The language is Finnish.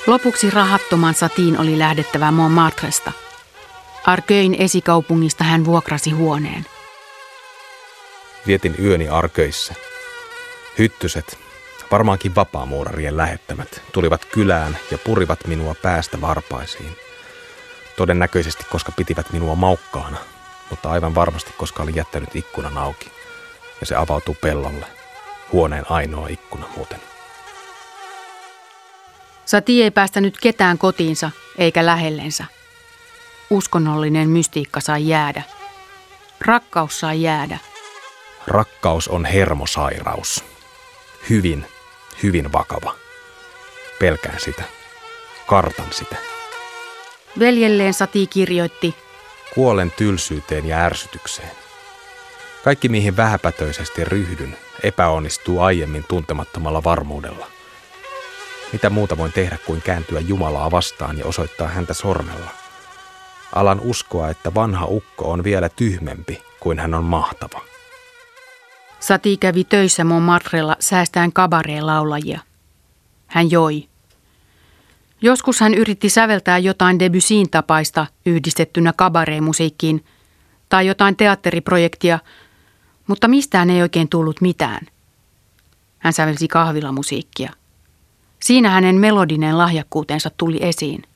Lopuksi rahattoman Satin oli lähdettävä Montmartresta. Arcueilin esikaupungista hän vuokrasi huoneen. Vietin yöni Arcueilissa. Hyttyset, varmaankin vapaamuurarien lähettämät, tulivat kylään ja purivat minua päästä varpaisiin. Todennäköisesti, koska pitivät minua maukkaana, mutta aivan varmasti, koska olin jättänyt ikkunan auki. Ja se avautui pellolle. Huoneen ainoa ikkuna muuten. Satie ei päästänyt ketään kotiinsa eikä lähellensä. Uskonnollinen mystiikka sai jäädä. Rakkaus sai jäädä. Rakkaus on hermosairaus. Hyvin, hyvin vakava. Pelkään sitä. Kartan sitä. Veljelleen Satie kirjoitti: Kuolen tylsyyteen ja ärsytykseen. Kaikki, mihin vähäpätöisesti ryhdyn, epäonnistuu aiemmin tuntemattomalla varmuudella. Mitä muuta voin tehdä kuin kääntyä Jumalaa vastaan ja osoittaa häntä sormella? Alan uskoa, että vanha ukko on vielä tyhmempi kuin hän on mahtava. Satie kävi töissä Montmartrella säästäen kabaree-laulajia. Hän joi. Joskus hän yritti säveltää jotain Debussyn tapaista yhdistettynä kabaree-musiikkiin tai jotain teatteriprojektia, mutta mistään ei oikein tullut mitään. Hän sävelsi kahvilamusiikkia. Siinä hänen melodinen lahjakkuutensa tuli esiin.